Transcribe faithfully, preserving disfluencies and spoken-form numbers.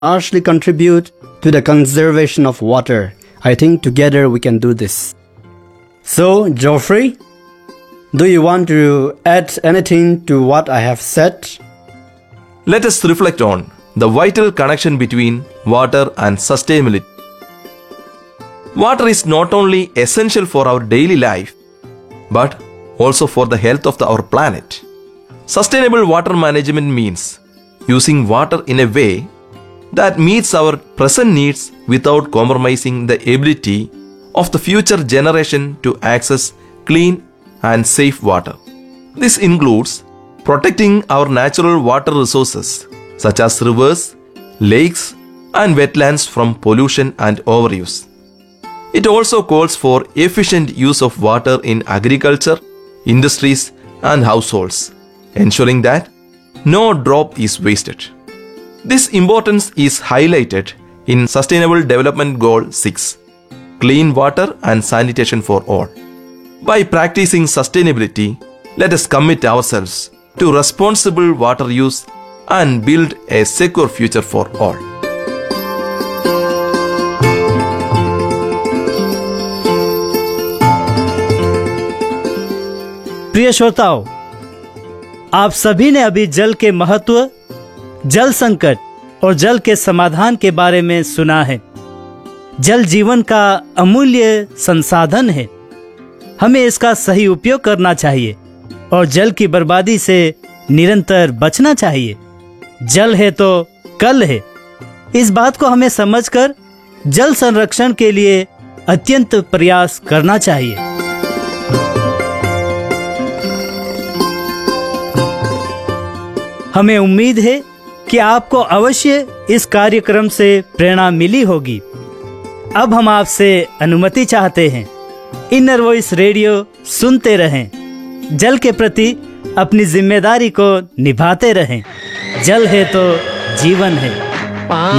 largely contribute to the conservation of water. I think together we can do this. So, Geoffrey, do you want to add anything to what I have said? Let us reflect on the vital connection between water and sustainability. Water is not only essential for our daily life, but also for the health of the, our planet. Sustainable water management means using water in a way that meets our present needs without compromising the ability of the future generation to access clean and safe water. This includes protecting our natural water resources such as rivers, lakes, and wetlands from pollution and overuse. It also calls for efficient use of water in agriculture, industries, and households, ensuring that no drop is wasted. This importance is highlighted in Sustainable Development Goal six, Clean Water and Sanitation for All. By practicing sustainability, let us commit ourselves to responsible water use and build a secure future for all. प्रिय श्रोताओं, आप सभी ने अभी जल के महत्व, जल संकट और जल के समाधान के बारे में सुना है। जल जीवन का अमूल्य संसाधन है। हमें इसका सही उपयोग करना चाहिए और जल की बर्बादी से निरंतर बचना चाहिए। जल है तो कल है। इस बात को हमें समझकर जल संरक्षण के लिए अत्यंत प्रयास करना चाहिए। हमें उम्मीद है कि आपको अवश्य इस कार्यक्रम से प्रेरणा मिली होगी। अब हम आपसे अनुमति चाहते हैं। इनर वॉइस रेडियो सुनते रहें, जल के प्रति अपनी जिम्मेदारी को निभाते रहें। जल है तो जीवन है।